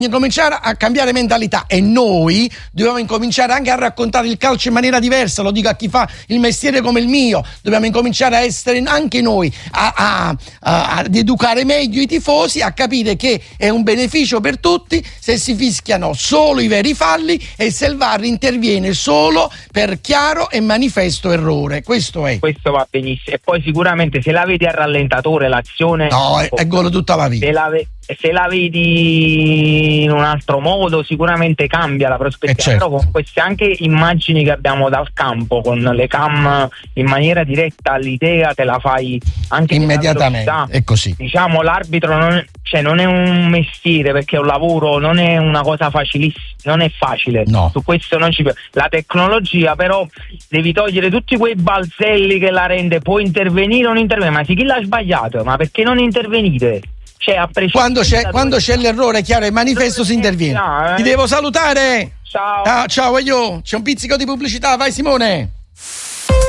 Incominciare a cambiare mentalità, e noi dobbiamo incominciare anche a raccontare il calcio in maniera diversa. Lo dico a chi fa il mestiere come il mio: dobbiamo incominciare a essere anche noi ad educare meglio i tifosi, a capire che è un beneficio per tutti se si fischiano solo i veri falli e se il VAR interviene solo per chiaro e manifesto errore. Questo va benissimo. E poi sicuramente se la vedi al rallentatore l'azione è gol tutta la vita. Se la vedi in un altro modo sicuramente cambia la prospettiva, certo. Però con queste anche immagini che abbiamo dal campo, con le cam in maniera diretta, l'idea te la fai anche immediatamente, è così. Diciamo, l'arbitro non è un mestiere, perché è un lavoro, non è una cosa facilissima, non è facile, no. Su questo non ci la tecnologia, però devi togliere tutti quei balzelli che la rende, può intervenire o non intervenire, ma sì, chi l'ha sbagliato, ma perché non intervenite? Quando c'è l'errore chiaro e manifesto si interviene. Ti devo salutare. Ciao. Ciao, io. C'è un pizzico di pubblicità, vai Simone.